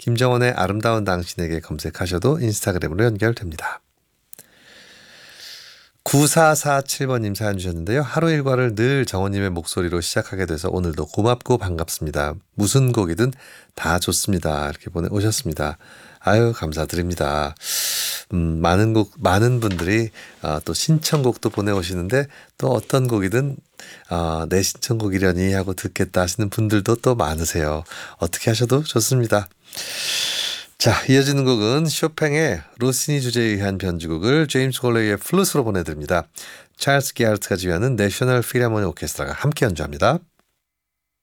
김정원의 아름다운 당신에게 검색하셔도 인스타그램으로 연결됩니다. 9447번님 사연 주셨는데요. 하루 일과를 늘 정원님의 목소리로 시작하게 돼서 오늘도 고맙고 반갑습니다. 무슨 곡이든 다 좋습니다. 이렇게 보내오셨습니다. 아유, 감사드립니다. 많은 분들이 또 신청곡도 보내오시는데 또 어떤 곡이든 내 신청곡이려니 하고 듣겠다 하시는 분들도 또 많으세요. 어떻게 하셔도 좋습니다. 자, 이어지는 곡은 쇼팽의 로시니 주제에 의한 변주곡을 제임스 콜레이의 플루스로 보내드립니다. 찰스 게하르트가 지휘하는 내셔널 필하모니 오케스트라가 함께 연주합니다.